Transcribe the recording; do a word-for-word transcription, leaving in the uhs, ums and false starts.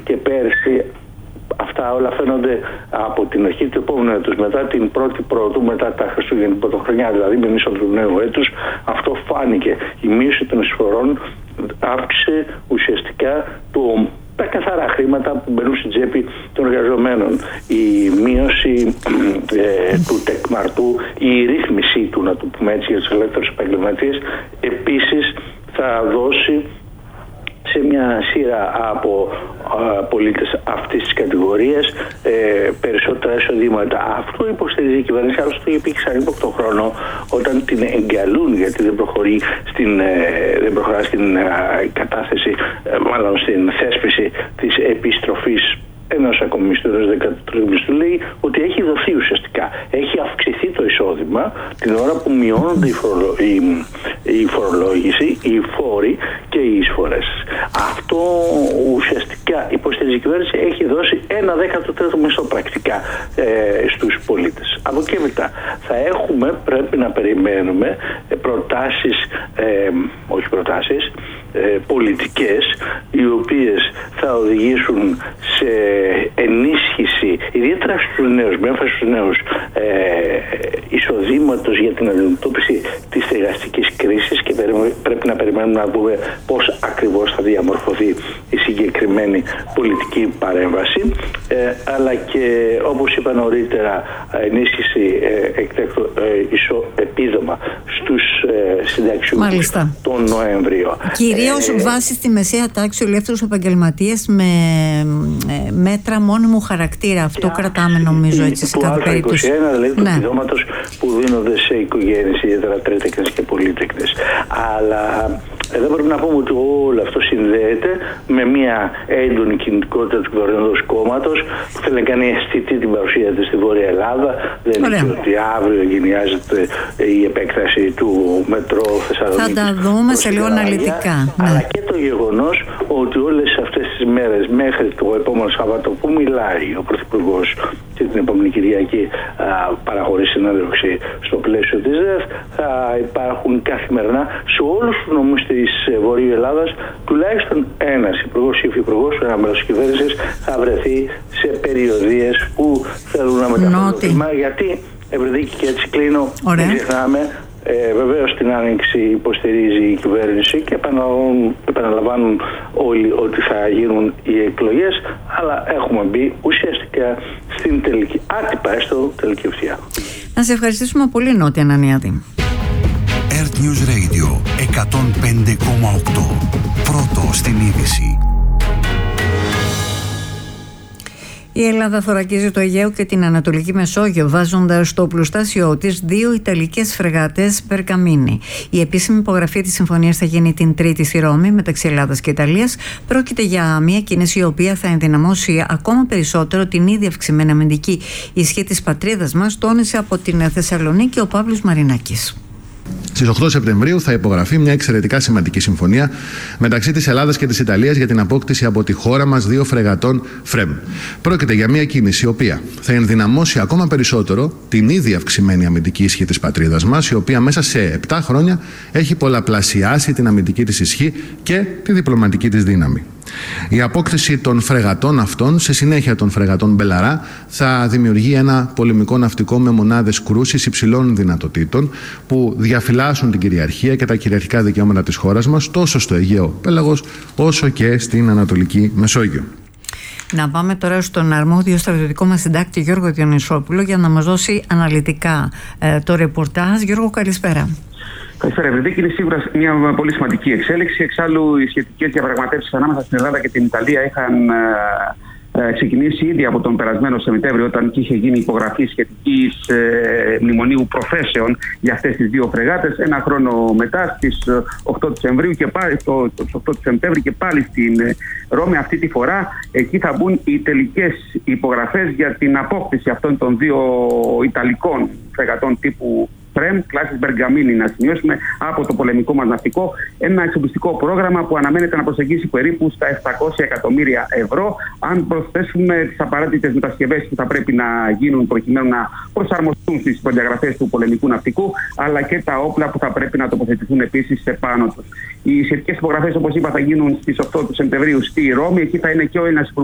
και πέρσι. Αυτά όλα φαίνονται από την αρχή του επόμενου έτους, μετά την πρώτη Πρώτου, μετά τα Χριστούγεννα, την Πρωτοχρονιά, δηλαδή με μίσο του νέου έτους. Αυτό φάνηκε. Η μείωση των εισφορών αύξησε ουσιαστικά το, τα καθαρά χρήματα που μπαίνουν στην τσέπη των εργαζομένων. Η μείωση ε, του τεκμαρτού, η ρύθμιση του, να το πούμε έτσι, για τους ελεύθερους επαγγελματίες, επίσης θα δώσει σε μια σειρά από α, πολίτες αυτής της κατηγορίας ε, περισσότερα εισοδήματα. Αυτό υποστηρίζει η κυβέρνηση, άλλωστε το είπε ξανά υπό χρόνο όταν την εγκαλούν, γιατί δεν προχωρεί στην, ε, δεν προχωρά στην ε, κατάθεση, ε, μάλλον στην θέσπιση της επιστροφής ένας ακόμη μισθού, ένας δεκατρίτου μισθού, λέει ότι έχει δοθεί ουσιαστικά. Έχει αυξηθεί το εισόδημα την ώρα που μειώνονται η, φορολο... η... η φορολόγηση, οι φόροι και οι εισφορές. Αυτό ουσιαστικά υποστηρίζει η κυβέρνηση, έχει δώσει ένα δέκατο τρίτο μισθό πρακτικά ε, στους πολίτες. Από εκεί μετά θα έχουμε, πρέπει να περιμένουμε προτάσεις, ε, όχι προτάσεις, ε, πολιτικές, οι οποίες θα οδηγήσουν σε ενίσχυση, ιδιαίτερα στους νέους, με έμφαση στους νέους, ε, εισοδήματος για την αντιμετώπιση της στεγαστικής κρίσης, και πρέπει να περιμένουμε να δούμε πώς ακριβώς θα διαμορφωθεί η συγκεκριμένη πολιτική παρέμβαση, ε, αλλά και όπως είπα νωρίτερα, ενίσχυση ε, εκτέκτο, ε, ισο, επίδομα στους ε, συνταξιούχους τον Νοέμβριο. Κυρίως ε, βάσει στη μεσαία τάξη, ελεύθερους επαγγελματίες με ε, μέτρα μόνιμου χαρακτήρα. Αυτό κρατάμε νομίζω έτσι σε κάθε περίπτωση. είκοσι ένα, δηλαδή του ναι. επιδόματος που δίνονται σε οικογένειες, ιδιαίτερα τρίτεκνες και πολύτεκνες. Αλλά εδώ πρέπει να πούμε ότι όλο αυτό συνδέεται με μια έντονη κινητικότητα του κυβερνώντος κόμματος που θέλει να κάνει αισθητή την παρουσία της στη Βόρεια Ελλάδα. Δεν είναι και ότι αύριο γενιάζεται η επέκταση του μετρό Θεσσαλονίκης. Θα τα δούμε σε λίγο αναλυτικά. Αλλά ναι. και το γεγονός ότι όλες αυτές τις μέρες μέχρι το επόμενο Σάββατο που μιλάει ο Πρωθυπουργός και την επόμενη Κυριακή παραχωρεί συνέντευξη στο πλαίσιο της ΔΕΘ, θα υπάρχουν καθημερινά σε όλους τους νομούς της Βορείου Ελλάδας τουλάχιστον ένας υπουργός ή υφυπουργός, ένα μέλος της κυβέρνησης θα βρεθεί σε περιοδίες που θέλουν να μεταφέρουν το θέμα, γιατί Ευρυδίκη, και έτσι κλείνω, μην ξεχνάμε. Ε, βεβαίως την Άνοιξη υποστηρίζει η κυβέρνηση και επαναλαμβάνουν όλοι ότι θα γίνουν οι εκλογές, αλλά έχουμε μπει ουσιαστικά στην τελική, άτυπα έστω, τελική ευθεία. Να σε ευχαριστήσουμε πολύ, Νότια Ανανιάτη. Earth News Radio εκατόν πέντε κόμμα οκτώ. Πρώτο στην είδηση. Η Ελλάδα θωρακίζει το Αιγαίο και την Ανατολική Μεσόγειο, βάζοντας στο οπλοστάσιό της δύο ιταλικές φρεγάτες Περκαμίνη. Η επίσημη υπογραφή της συμφωνίας θα γίνει την Τρίτη στη Ρώμη, μεταξύ Ελλάδας και Ιταλίας. Πρόκειται για μια κίνηση η οποία θα ενδυναμώσει ακόμα περισσότερο την ήδη αυξημένη αμυντική ισχύ της πατρίδας μας, τόνισε από την Θεσσαλονίκη ο Παύλος Μαρινάκης. Στις οκτώ Σεπτεμβρίου θα υπογραφεί μια εξαιρετικά σημαντική συμφωνία μεταξύ της Ελλάδας και της Ιταλίας για την απόκτηση από τη χώρα μας δύο φρεγατών ΦΡΕΜ. Πρόκειται για μια κίνηση η οποία θα ενδυναμώσει ακόμα περισσότερο την ήδη αυξημένη αμυντική ισχύ της πατρίδας μας, η οποία μέσα σε επτά χρόνια έχει πολλαπλασιάσει την αμυντική της ισχύ και τη διπλωματική της δύναμη. Η απόκτηση των φρεγατών αυτών, σε συνέχεια των φρεγατών Μπελαρά, θα δημιουργεί ένα πολεμικό ναυτικό με μονάδες κρούσης υψηλών δυνατοτήτων που διαφυλάσσουν την κυριαρχία και τα κυριαρχικά δικαιώματα της χώρας μας τόσο στο Αιγαίο Πέλαγος όσο και στην Ανατολική Μεσόγειο. Να πάμε τώρα στον αρμόδιο στρατιωτικό μας συντάκτη Γιώργο Διονυσόπουλο για να μας δώσει αναλυτικά ε, το ρεπορτάζ. Γιώργο, καλησπέρα. Καλησπέρα, Ευρυδίκη. Είναι σίγουρα μια πολύ σημαντική εξέλιξη. Εξάλλου, οι σχετικές διαπραγματεύσεις ανάμεσα στην Ελλάδα και την Ιταλία είχαν ε, ξεκινήσει ήδη από τον περασμένο Σεπτέμβριο, όταν είχε γίνει υπογραφή σχετικής ε, μνημονίου προθέσεων για αυτές τις δύο φρεγάτες. Ένα χρόνο μετά, στις οκτώ Δεκεμβρίου και πάλι, το, το οκτώ Σεπτέμβρη και πάλι στην Ρώμη. Αυτή τη φορά εκεί θα μπουν οι τελικές υπογραφές για την απόκτηση αυτών των δύο Ιταλικών φρεγατών τύπου ΦΡΕΜ, κλάσης Μπεργκαμίνη, να σημειώσουμε, από το πολεμικό μας ναυτικό. Ένα εξοπλιστικό πρόγραμμα που αναμένεται να προσεγγίσει περίπου στα επτακόσια εκατομμύρια ευρώ. Αν προσθέσουμε τις απαραίτητες μετασκευές που θα πρέπει να γίνουν προκειμένου να προσαρμοστούν στις προδιαγραφές του πολεμικού ναυτικού, αλλά και τα όπλα που θα πρέπει να τοποθετηθούν επίσης σε πάνω τους. Οι σχετικές υπογραφές, όπως είπα, θα γίνουν στις οκτώ του Σεπτεμβρίου στη Ρώμη. Εκεί θα είναι και ο Έλληνας